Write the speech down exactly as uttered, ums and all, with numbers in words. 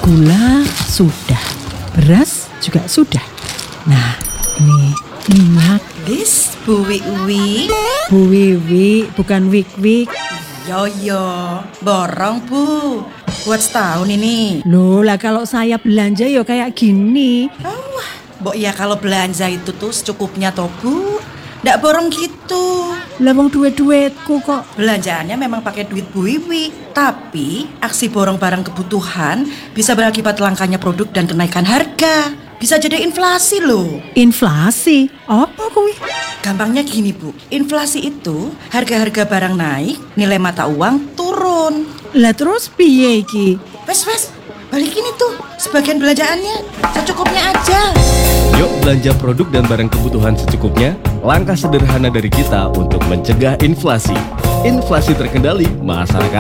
Gula sudah, beras juga sudah. Nah, ini minyak. Wis, Bu Wiwi. Bu Wiwi, bukan Wik-Wik. Yo yo, borong Bu. Buat setahun ini. Loh lah kalau saya belanja ya kayak gini. Wah, Mbok ya kalau belanja itu tuh secukupnya toh Bu. Ndak borong gitu. Lah wong duit-duitku kok. Belanjaannya memang pakai duit Bu Wiwi. Tapi aksi borong barang kebutuhan bisa berakibat langkanya produk dan kenaikan harga. Bisa jadi inflasi loh. Inflasi? Apa kuwi? Gampangnya gini Bu, inflasi itu harga-harga barang naik, nilai mata uang turun. Lah terus piye iki? Wes wes, balikin itu sebagian belanjaannya, secukupnya aja. Yuk belanja produk dan barang kebutuhan secukupnya. Langkah sederhana dari kita untuk mencegah inflasi. Inflasi terkendali, masyarakat